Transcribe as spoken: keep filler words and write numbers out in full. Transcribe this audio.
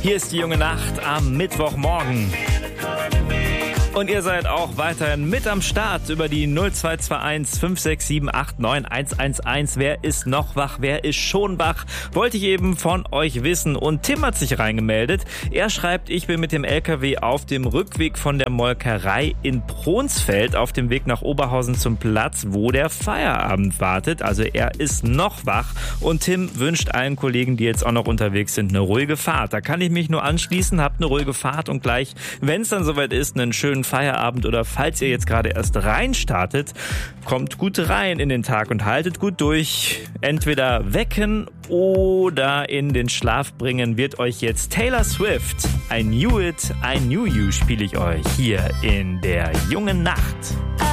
Hier ist die junge Nacht am Mittwochmorgen. Und ihr seid auch weiterhin mit am Start über die null zwei zwei eins fünf sechs sieben acht neun eins eins eins. Wer ist noch wach? Wer ist schon wach? Wollte ich eben von euch wissen. Und Tim hat sich reingemeldet. Er schreibt, ich bin mit dem L K W auf dem Rückweg von der Molkerei in Pronsfeld auf dem Weg nach Oberhausen zum Platz, wo der Feierabend wartet. Also er ist noch wach. Und Tim wünscht allen Kollegen, die jetzt auch noch unterwegs sind, eine ruhige Fahrt. Da kann ich mich nur anschließen. Habt eine ruhige Fahrt und gleich, wenn es dann soweit ist, einen schönen Feierabend, oder falls ihr jetzt gerade erst reinstartet, kommt gut rein in den Tag und haltet gut durch. Entweder wecken oder in den Schlaf bringen wird euch jetzt Taylor Swift. I Knew It, I Knew You spiele ich euch hier in der jungen Nacht.